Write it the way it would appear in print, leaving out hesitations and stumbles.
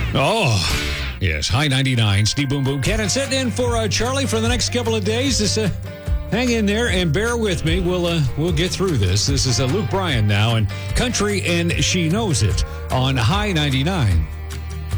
Oh, yes. High 99. Steve Boom Boom Cannon sitting in for Charlie for the next couple of days. Just hang in there and bear with me. We'll get through this. This is Luke Bryan now and Country and She Knows It on High 99.